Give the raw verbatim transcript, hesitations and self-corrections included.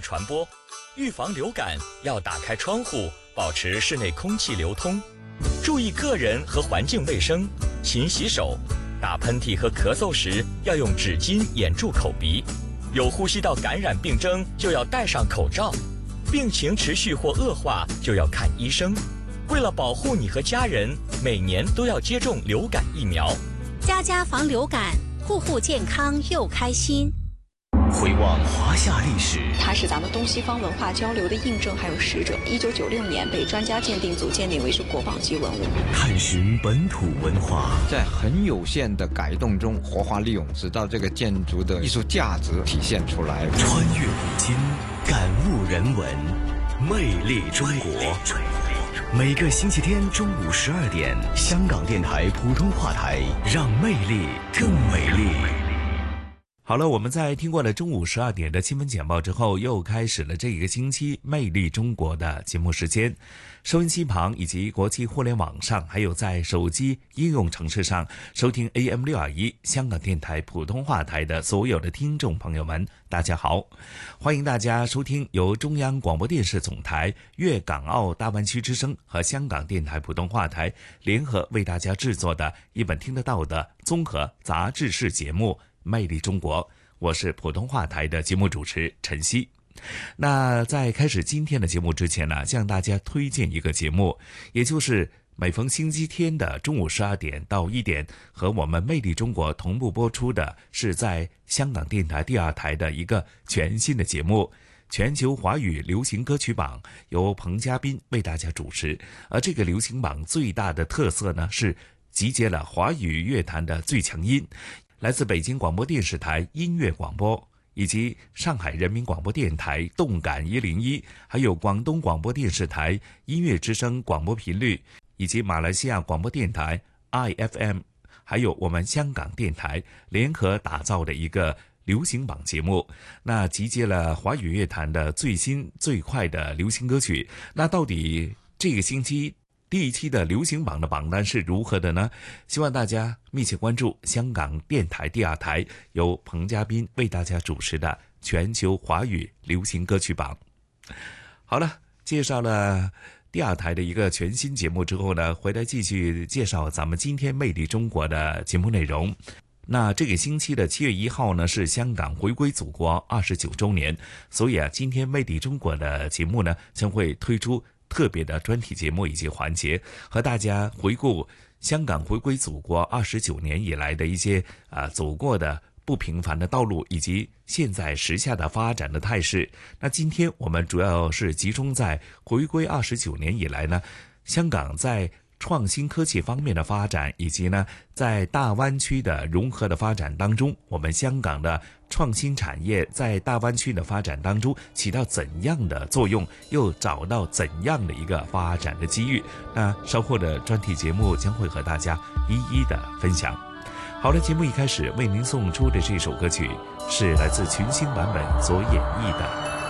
传播。预防流感要打开窗户，保持室内空气流通，注意个人和环境卫生，勤洗手。打喷嚏和咳嗽时要用纸巾掩住口鼻，有呼吸道感染病征就要戴上口罩，病情持续或恶化就要看医生。为了保护你和家人，每年都要接种流感疫苗。 家家防流感，户户健康又开心。 回望华夏历史， 它是咱们东西方文化交流的印证还有使者。一九九六年被专家鉴定组鉴定为是国宝级文物。 探寻本土文化， 在很有限的改动中活化利用，直到这个建筑的艺术价值体现出来。 穿越古今，感悟人文，魅力中国。每个星期天中午十二点，香港电台普通话台，让魅力更美丽。 好了，我们在听过了中午十二点的新闻简报之后，又开始了这一个星期魅力中国的节目时间。收音机旁以及国际互联网上，还有在手机应用程式上收听 A M 六二一 香港电台普通话台的所有的听众朋友们，大家好，欢迎大家收听由中央广播电视总台粤港澳大湾区之声和香港电台普通话台联合为大家制作的一本听得到的综合杂志式节目魅力中国，我是普通话台的节目主持陈曦。那在开始今天的节目之前呢，向大家推荐一个节目，也就是每逢星期天的中午十二点到一点和我们魅力中国同步播出的，是在香港电台第二台的一个全新的节目全球华语流行歌曲榜，由彭嘉宾为大家主持。而这个流行榜最大的特色呢，是集结了华语乐坛的最强音，来自北京广播电视台音乐广播，以及上海人民广播电台动感一零一，还有广东广播电视台音乐之声广播频率，以及马来西亚广播电台 I F M， 还有我们香港电台联合打造的一个流行榜节目。那集结了华语乐坛的最新最快的流行歌曲。那到底这个星期第一期的流行榜的榜单是如何的呢？希望大家密切关注香港电台第二台由彭嘉宾为大家主持的全球华语流行歌曲榜。好了，介绍了第二台的一个全新节目之后呢，回来继续介绍咱们今天魅力中国的节目内容。那这个星期的七月一号呢，是香港回归祖国二十九周年，所以啊，今天魅力中国的节目呢，将会推出特别的专题节目以及环节，和大家回顾香港回归祖国二十九年以来的一些啊走过的不平凡的道路，以及现在时下的发展的态势。那今天我们主要是集中在回归二十九年以来呢，香港在创新科技方面的发展，以及呢在大湾区的融合的发展当中，我们香港的创新产业在大湾区的发展当中起到怎样的作用，又找到怎样的一个发展的机遇。那稍后的专题节目将会和大家一一的分享。好的，节目一开始为您送出的这首歌曲是来自群星版本所演绎的